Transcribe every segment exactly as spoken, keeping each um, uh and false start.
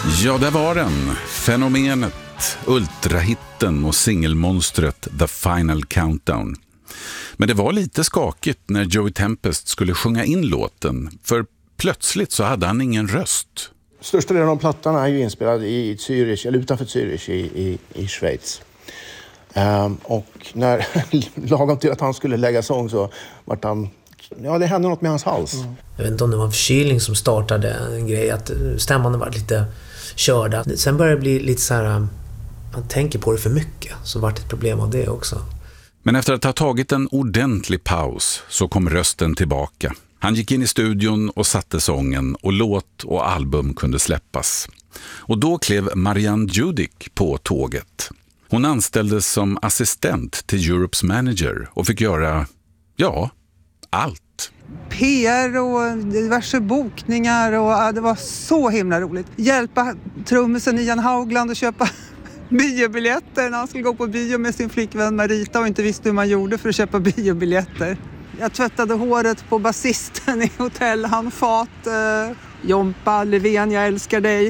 Ja, där var den. Fenomenet, ultrahitten och singelmonstret The Final Countdown. Men det var lite skakigt när Joey Tempest skulle sjunga in låten, för plötsligt så hade han ingen röst. Största delen av plattan är ju inspelad i Zürich, eller utanför Zürich i, i, i Schweiz. Um, och när lagom till att han skulle lägga sång så vart han, ja det hände något med hans hals. Mm. Jag vet inte om det var en förkylning som startade en grej, att stämman var lite körda. Sen började det bli lite så här, man tänker på det för mycket, så vart det ett problem av det också. Men efter att ha tagit en ordentlig paus så kom rösten tillbaka. Han gick in i studion och satte sången och låt och album kunde släppas. Och då klev Marianne Judick på tåget. Hon anställdes som assistent till Europes manager och fick göra, ja, allt. P R och diverse bokningar och det var så himla roligt. Hjälpa trummisen Ian Haugland att köpa biobiljetter när han skulle gå på bio med sin flickvän Marita och inte visste hur man gjorde för att köpa biobiljetter. Jag tvättade håret på basisten i hotell Handfat. Eh, Jompa, Löfven, jag älskar dig.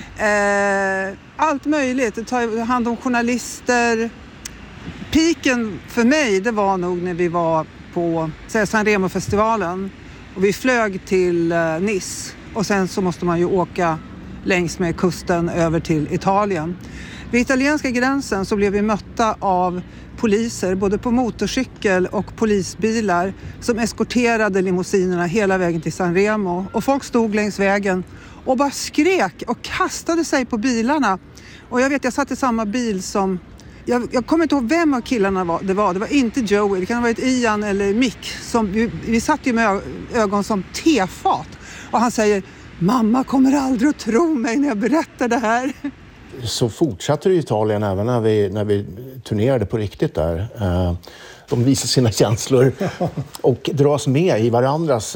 Eh, allt möjligt. Ta hand om journalister. Piken för mig, det var nog när vi var på San Remo-festivalen. Och vi flög till eh, Nice. Och sen så måste man ju åka längs med kusten över till Italien. Vid italienska gränsen så blev vi mötta av poliser, både på motorcykel och polisbilar, som eskorterade limousinerna hela vägen till San Remo. Och folk stod längs vägen och bara skrek och kastade sig på bilarna. Och jag vet, jag satt i samma bil som... Jag, jag kommer inte ihåg vem av killarna var, det var. Det var inte Joey, det kan ha varit Ian eller Mick. Som, vi, vi satt ju med ögon som tefat. Och han säger, mamma kommer aldrig att tro mig när jag berättar det här. Så fortsatte det i Italien även när vi, när vi turnerade på riktigt där. De visar sina känslor och dras med i varandras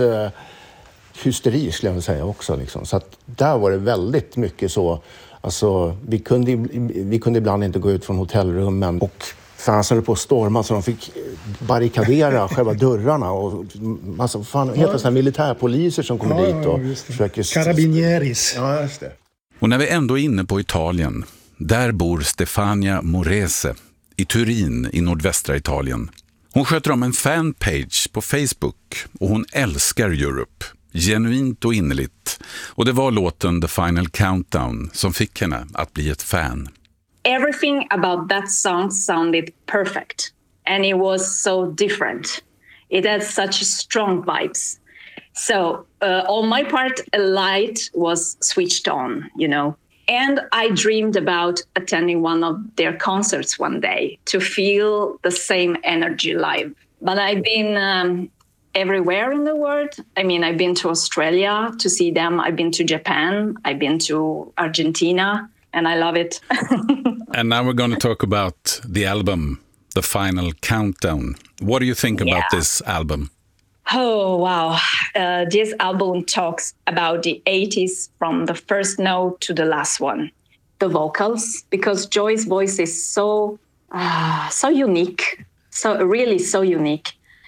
hysteri, skulle jag vilja säga också. Liksom. Så att där var det väldigt mycket så. Alltså, vi, kunde, vi kunde ibland inte gå ut från hotellrummen och fanns på att storma så de fick barrikadera själva dörrarna och massa fan, heter såna militärpoliser som kommer ja, dit och ja, försöker... Carabinieris. Ja, just det. Och när vi ändå är inne på Italien, där bor Stefania Morese i Turin i nordvästra Italien. Hon sköter om en fanpage på Facebook och hon älskar Europe, genuint och innerligt. Och det var låten The Final Countdown som fick henne att bli ett fan. Everything about that song sounded perfect and it was so different. It had such strong vibes. So uh, on my part, a light was switched on, you know. And I dreamed about attending one of their concerts one day to feel the same energy live. But I've been um, everywhere in the world. I mean, I've been to Australia to see them. I've been to Japan. I've been to Argentina. And I love it. And now we're going to talk about the album, The Final Countdown. What do you think about Yeah. this album? Oh, wow. Uh, this album talks about the eighties from the first note to the last one. The vocals, because Joy's voice is so, uh, so unique, so really so unique.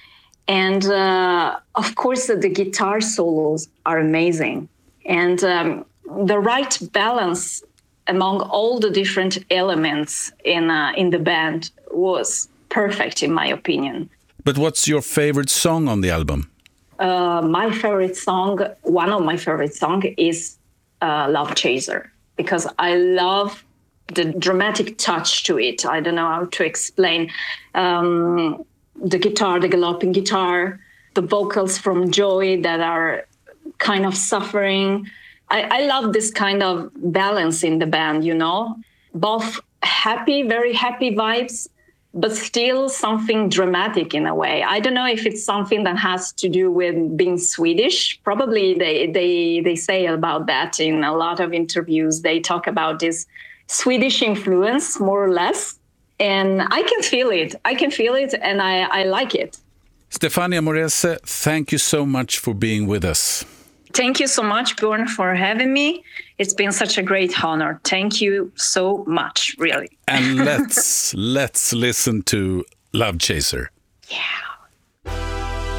And uh, of course, the guitar solos are amazing. And um, the right balance among all the different elements in, uh, in the band was perfect, in my opinion. But what's your favorite song on the album? Uh, my favorite song, one of my favorite songs is uh, Love Chaser, because I love the dramatic touch to it. I don't know how to explain. Um, the guitar, the galloping guitar, the vocals from Joey that are kind of suffering. I, I love this kind of balance in the band, you know, both happy, very happy vibes, but still something dramatic in a way. I don't know if it's something that has to do with being Swedish. Probably they, they, they say about that in a lot of interviews. They talk about this Swedish influence, more or less. And I can feel it. I can feel it, and I, I like it. Stefania Morese, thank you so much for being with us. Thank you so much, Björn, for having me. It's been such a great honor. Thank you so much, really. And let's let's listen to Love Chaser. Yeah.